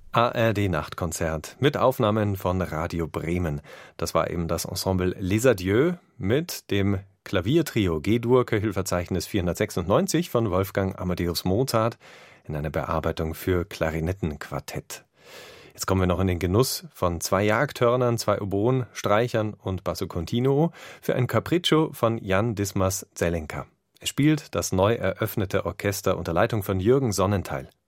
ARD-Nachtkonzert mit Aufnahmen von Radio Bremen. Das war eben das Ensemble Les Adieux mit dem Klaviertrio G-Dur, Köchelverzeichnis 496 von Wolfgang Amadeus Mozart in einer Bearbeitung für Klarinettenquartett. Jetzt kommen wir noch in den Genuss von 2 Jagdhörnern, 2 Oboen, Streichern und Basso Continuo für ein Capriccio von Jan Dismas Zelenka. Es spielt das neu eröffnete Orchester unter Leitung von Jürgen Sonnentheil.